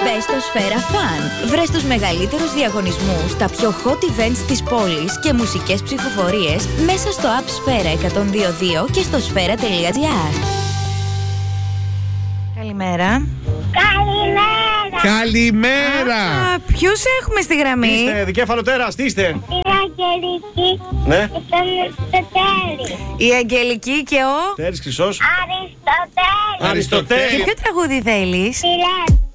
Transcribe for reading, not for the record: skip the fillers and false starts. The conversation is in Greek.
Μπες στο Σφαίρα Fun. Βρες τους μεγαλύτερους διαγωνισμούς, τα πιο hot events της πόλης και μουσικές ψηφοφορίες μέσα στο app Σφαίρα 102.2 και στο σφαίρα.gr. Καλημέρα. Καλημέρα! Ποιους έχουμε στη γραμμή? Είστε δικέφαλο τέρας, τι είστε? Η Αγγελική Ναι. και τον Αριστοτέλη. Η Αγγελική και ο... Τέρης Χρυσός. Αριστοτέλη. Και Αριστοτέλη. ποιο τραγούδι θέλεις? Φιλές.